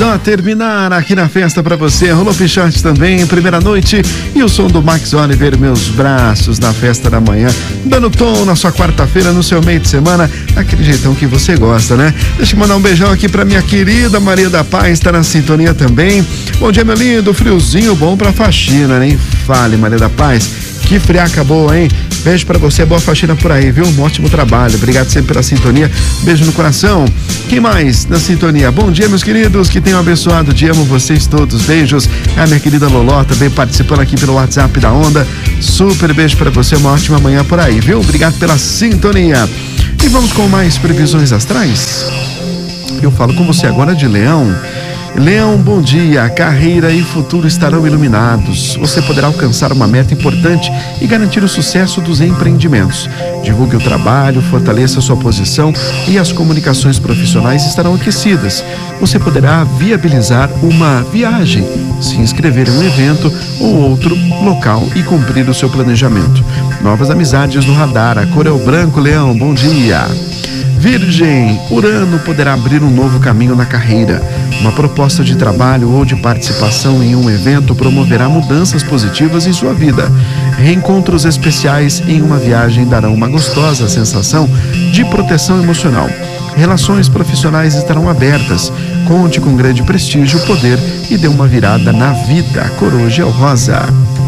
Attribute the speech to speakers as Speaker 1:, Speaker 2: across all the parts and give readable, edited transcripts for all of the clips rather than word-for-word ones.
Speaker 1: Só terminar aqui na festa pra você. Rolou Pichote também, primeira noite. E o som do Max Oliver, Meus Braços, na festa da manhã. Dando tom na sua quarta-feira, no seu meio de semana. Daquele jeitão que você gosta, né? Deixa eu mandar um beijão aqui pra minha querida Maria da Paz, tá na sintonia também. Bom dia, meu lindo. Friozinho bom pra faxina, nem fale, Maria da Paz. Que friaca boa, hein? Beijo pra você, boa faxina por aí, viu? Um ótimo trabalho, obrigado sempre pela sintonia, beijo no coração. Quem mais na sintonia? Bom dia, meus queridos, que tenham um abençoado dia, amo vocês todos, beijos. A minha querida Loló também participando aqui pelo WhatsApp da Onda, super beijo pra você, uma ótima manhã por aí, viu? Obrigado pela sintonia. E vamos com mais previsões astrais? Eu falo com você agora de Leão. Leão, bom dia. Carreira e futuro estarão iluminados. Você poderá alcançar uma meta importante e garantir o sucesso dos empreendimentos. Divulgue o trabalho, fortaleça sua posição e as comunicações profissionais estarão aquecidas. Você poderá viabilizar uma viagem, se inscrever em um evento ou outro local e cumprir o seu planejamento. Novas amizades no radar. A cor é o branco, Leão, bom dia. Virgem, Urano poderá abrir um novo caminho na carreira. Uma proposta de trabalho ou de participação em um evento promoverá mudanças positivas em sua vida. Reencontros especiais em uma viagem darão uma gostosa sensação de proteção emocional. Relações profissionais estarão abertas. Conte com grande prestígio, poder e dê uma virada na vida. A cor hoje é o rosa.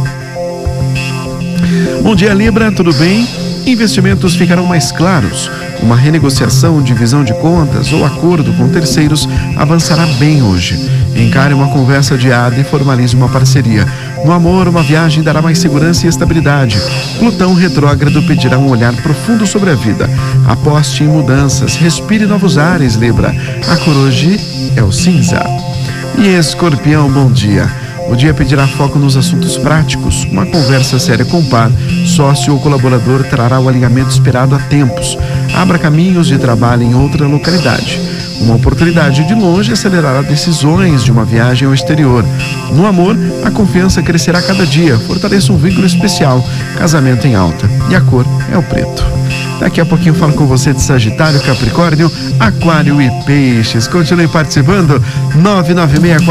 Speaker 1: Bom dia, Libra, tudo bem? Investimentos ficarão mais claros. Uma renegociação, divisão de contas ou acordo com terceiros avançará bem hoje. Encare uma conversa diária e formalize uma parceria. No amor, uma viagem dará mais segurança e estabilidade. Plutão retrógrado pedirá um olhar profundo sobre a vida. Aposte em mudanças, respire novos ares, Libra. A cor hoje é o cinza. E Escorpião, bom dia. O dia pedirá foco nos assuntos práticos. Uma conversa séria com par, sócio ou colaborador trará o alinhamento esperado há tempos. Abra caminhos de trabalho em outra localidade. Uma oportunidade de longe acelerará decisões de uma viagem ao exterior. No amor, a confiança crescerá cada dia. Fortaleça um vínculo especial. Casamento em alta. E a cor é o preto. Daqui a pouquinho eu falo com você de Sagitário, Capricórnio, Aquário e Peixes. Continue participando. 996